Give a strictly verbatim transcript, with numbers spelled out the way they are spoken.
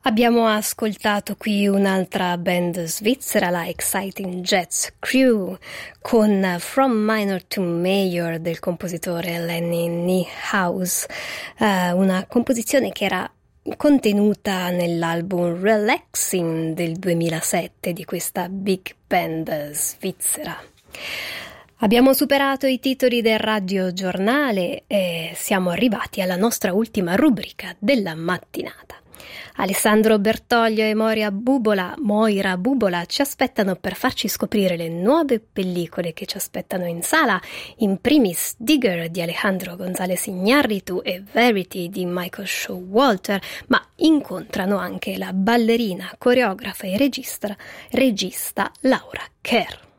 Abbiamo ascoltato qui un'altra band svizzera, la Exciting Jets Crew, con From Minor to Major del compositore Lenny Niehaus, eh, una composizione che era contenuta nell'album Relaxing del duemilasette di questa big band svizzera. Abbiamo superato i titoli del radiogiornale e siamo arrivati alla nostra ultima rubrica della mattinata. Alessandro Bertoglio e Moira Bubola, Moira Bubola ci aspettano per farci scoprire le nuove pellicole che ci aspettano in sala, in primis Digger di Alejandro González Iñárritu e Verity di Michael Showalter, ma incontrano anche la ballerina, coreografa e regista, regista Laura Kerr.